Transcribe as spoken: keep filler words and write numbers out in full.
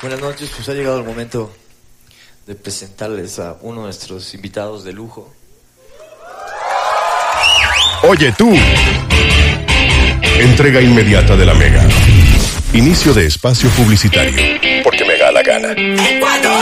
Buenas noches, pues ha llegado el momento de presentarles a uno de nuestros invitados de lujo. Oye tú, entrega inmediata de la Mega. Inicio de espacio publicitario, porque me da la gana.